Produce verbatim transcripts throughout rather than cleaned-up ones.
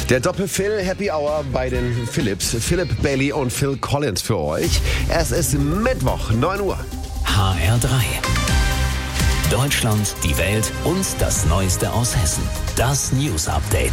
Der Doppel-Phil Happy Hour bei den Philips. Philip Bailey und Phil Collins für euch. Es ist Mittwoch, neun Uhr. H R drei. Deutschland, die Welt und das Neueste aus Hessen. Das News Update.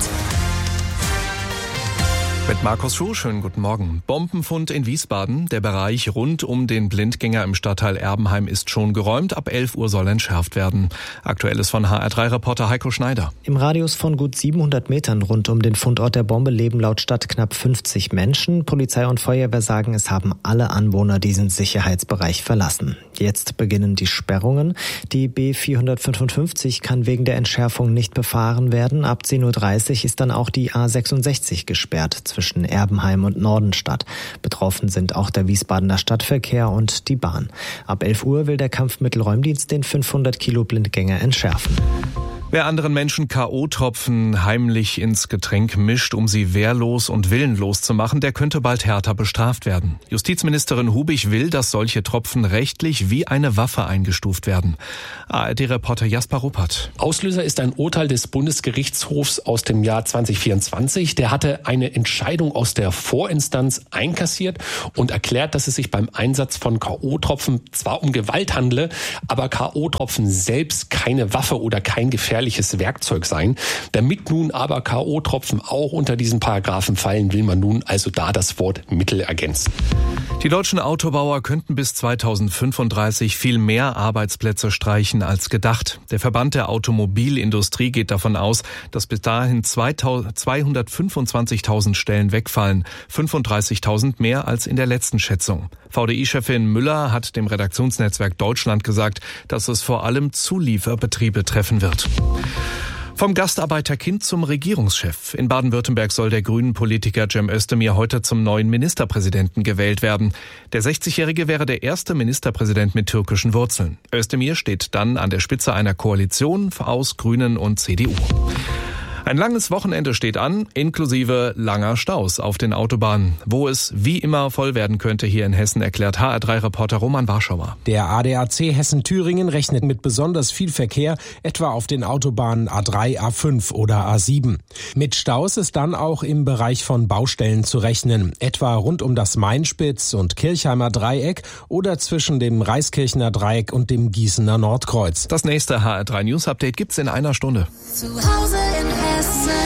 Mit Markus Schuh, schönen guten Morgen. Bombenfund in Wiesbaden. Der Bereich rund um den Blindgänger im Stadtteil Erbenheim ist schon geräumt. Ab elf Uhr soll entschärft werden. Aktuelles von H R drei Reporter Heiko Schneider. Im Radius von gut siebenhundert Metern rund um den Fundort der Bombe leben laut Stadt knapp fünfzig Menschen. Polizei und Feuerwehr sagen, es haben alle Anwohner diesen Sicherheitsbereich verlassen. Jetzt beginnen die Sperrungen. Die B vierhundertfünfundfünfzig kann wegen der Entschärfung nicht befahren werden. Ab zehn Uhr dreißig ist dann auch die A sechsundsechzig gesperrt zwischen Erbenheim und Nordenstadt. Betroffen sind auch der Wiesbadener Stadtverkehr und die Bahn. Ab elf Uhr will der Kampfmittelräumdienst den fünfhundert Kilo Blindgänger entschärfen. Wer anderen Menschen K O-Tropfen heimlich ins Getränk mischt, um sie wehrlos und willenlos zu machen, der könnte bald härter bestraft werden. Justizministerin Hubig will, dass solche Tropfen rechtlich wie eine Waffe eingestuft werden. A R D-Reporter Jasper Ruppert. Auslöser ist ein Urteil des Bundesgerichtshofs aus dem Jahr zwanzig vierundzwanzig. Der hatte eine Entscheidung aus der Vorinstanz einkassiert und erklärt, dass es sich beim Einsatz von K O-Tropfen zwar um Gewalt handle, aber K O-Tropfen selbst keine Waffe oder kein gefährliches Werkzeug sein. Damit nun aber K O-Tropfen auch unter diesen Paragraphen fallen, will man nun also da das Wort Mittel ergänzen. Die deutschen Autobauer könnten bis zweitausendfünfunddreißig viel mehr Arbeitsplätze streichen als gedacht. Der Verband der Automobilindustrie geht davon aus, dass bis dahin zweihundertfünfundzwanzigtausend Stellen wegfallen, fünfunddreißigtausend mehr als in der letzten Schätzung. V D I-Chefin Müller hat dem Redaktionsnetzwerk Deutschland gesagt, dass es vor allem Zulieferbetriebe treffen wird. Vom Gastarbeiterkind zum Regierungschef. In Baden-Württemberg soll der Grünen-Politiker Cem Özdemir heute zum neuen Ministerpräsidenten gewählt werden. Der sechzigjährige wäre der erste Ministerpräsident mit türkischen Wurzeln. Özdemir steht dann an der Spitze einer Koalition aus Grünen und C D U. Ein langes Wochenende steht an, inklusive langer Staus auf den Autobahnen. Wo es wie immer voll werden könnte hier in Hessen, erklärt H R drei-Reporter Roman Warschauer. Der A D A C Hessen-Thüringen rechnet mit besonders viel Verkehr, etwa auf den Autobahnen A drei, A fünf oder A sieben. Mit Staus ist dann auch im Bereich von Baustellen zu rechnen, etwa rund um das Mainspitz- und Kirchheimer Dreieck oder zwischen dem Reiskirchener Dreieck und dem Gießener Nordkreuz. Das nächste H R drei News Update gibt's in einer Stunde. Zu Hause in Hessen.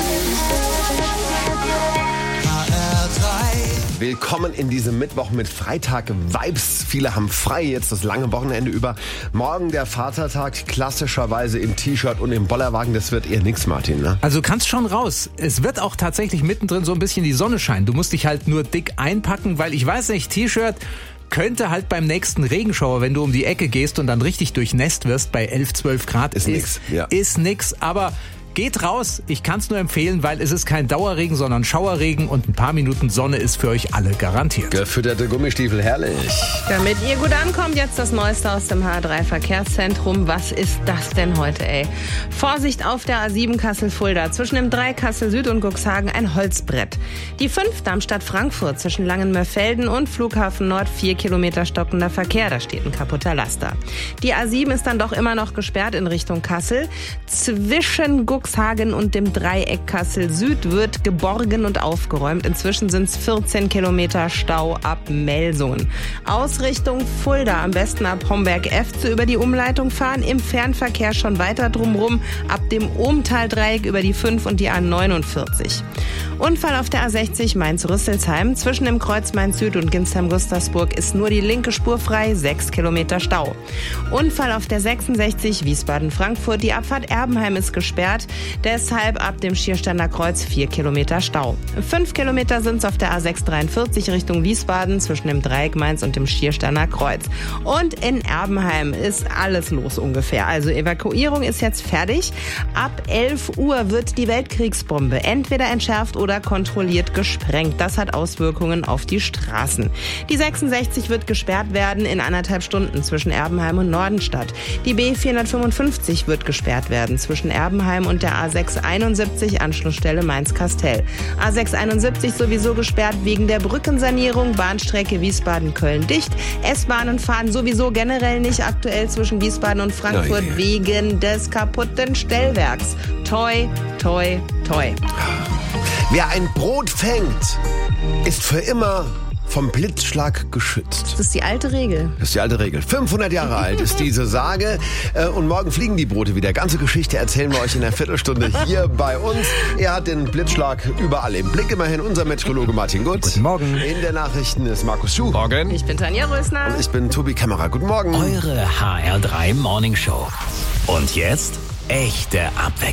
H R drei. Willkommen in diesem Mittwoch mit Freitag-Vibes. Viele haben frei jetzt das lange Wochenende über. Morgen der Vatertag, klassischerweise im T-Shirt und im Bollerwagen. Das wird eher nix, Martin, ne? Also kannst schon raus. Es wird auch tatsächlich mittendrin so ein bisschen die Sonne scheinen. Du musst dich halt nur dick einpacken, weil ich weiß nicht, T-Shirt könnte halt beim nächsten Regenschauer, wenn du um die Ecke gehst und dann richtig durchnässt wirst, bei elf, zwölf Grad, ist, ist nix. Ja. Ist nix, aber geht raus, ich kann es nur empfehlen, weil es ist kein Dauerregen, sondern Schauerregen und ein paar Minuten Sonne ist für euch alle garantiert. Gefütterte Gummistiefel, herrlich. Damit ihr gut ankommt, jetzt das Neueste aus dem H R drei Verkehrszentrum. Was ist das denn heute, ey? Vorsicht auf der A sieben Kassel-Fulda, zwischen dem drei Kassel Süd und Cuxhagen ein Holzbrett. Die fünf Darmstadt-Frankfurt, zwischen Langenmörfelden und Flughafen Nord, vier Kilometer stockender Verkehr, da steht ein kaputter Laster. Die A sieben ist dann doch immer noch gesperrt in Richtung Kassel. Zwischen Cuxhagen und dem Dreieck Kassel Süd wird geborgen und aufgeräumt. Inzwischen sind es vierzehn Kilometer Stau ab Melsungen. Ausrichtung Fulda, am besten ab Homberg-Efze über die Umleitung fahren. Im Fernverkehr schon weiter drumrum, ab dem Ohmtal-Dreieck über die fünf und die A neunundvierzig. Unfall auf der A sechzig Mainz-Rüsselsheim. Zwischen dem Kreuz Mainz-Süd und Ginsheim-Gustersburg ist nur die linke Spur frei, sechs Kilometer Stau. Unfall auf der sechsundsechzig Wiesbaden-Frankfurt. Die Abfahrt Erbenheim ist gesperrt. Deshalb ab dem Schiersteiner Kreuz vier Kilometer Stau. Fünf Kilometer sind es auf der A sechs dreiundvierzig Richtung Wiesbaden zwischen dem Dreieck Mainz und dem Schiersteiner Kreuz. Und in Erbenheim ist alles los ungefähr. Also Evakuierung ist jetzt fertig. Ab elf Uhr wird die Weltkriegsbombe entweder entschärft oder kontrolliert gesprengt. Das hat Auswirkungen auf die Straßen. Die sechsundsechzig wird gesperrt werden in anderthalb Stunden zwischen Erbenheim und Nordenstadt. Die B vierhundertfünfundfünfzig wird gesperrt werden zwischen Erbenheim und der A sechs einundsiebzig Anschlussstelle Mainz-Kastel. A sechs einundsiebzig sowieso gesperrt wegen der Brückensanierung, Bahnstrecke Wiesbaden-Köln dicht. S-Bahnen fahren sowieso generell nicht aktuell zwischen Wiesbaden und Frankfurt Nein. wegen des kaputten Stellwerks. Toi, toi, toi. Wer ein Brot fängt, ist für immer vom Blitzschlag geschützt. Das ist die alte Regel. Das ist die alte Regel. fünfhundert Jahre alt ist diese Sage. Und morgen fliegen die Brote wieder. Ganze Geschichte erzählen wir euch in einer Viertelstunde hier bei uns. Er hat den Blitzschlag überall im Blick. Immerhin unser Meteorologe Martin Gutz. Guten Morgen. In der Nachrichten ist Markus Schuh. Morgen. Ich bin Tanja Rösner. Und ich bin Tobi Kämmerer. Guten Morgen. Eure H R drei Morning Show. Und jetzt echte Abwechslung.